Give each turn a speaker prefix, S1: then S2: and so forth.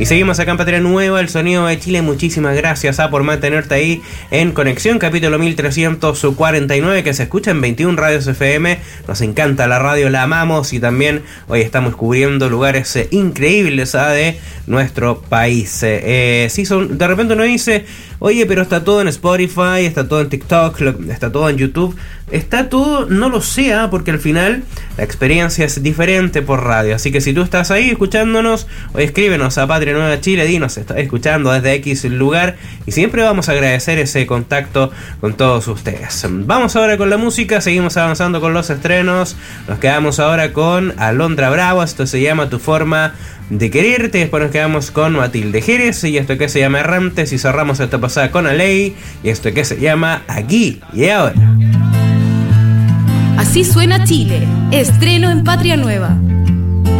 S1: Y seguimos acá en Patria Nueva, el sonido de Chile. Muchísimas gracias por mantenerte ahí en Conexión, capítulo 1349, que se escucha en 21 radios FM. Nos encanta la radio, la amamos, y también hoy estamos cubriendo lugares increíbles de nuestro país. De repente uno dice, oye, pero está todo en Spotify, está todo en TikTok, está todo en YouTube. Está todo, no lo sé, porque al final la experiencia es diferente por radio. Así que si tú estás ahí escuchándonos, o escríbenos a Patria Nueva Chile, dinos, estás escuchando desde X lugar, y siempre vamos a agradecer ese contacto con todos ustedes. Vamos ahora con la música, seguimos avanzando con los estrenos. Nos quedamos ahora con Alondra Bravo, esto se llama Tu Forma de Quererte. Después nos quedamos con Matilde Jerez, y esto que se llama Errantes, y cerramos esta pasada con Aley, y esto que se llama Aquí y Ahora.
S2: Así suena Chile, estreno en Patria Nueva.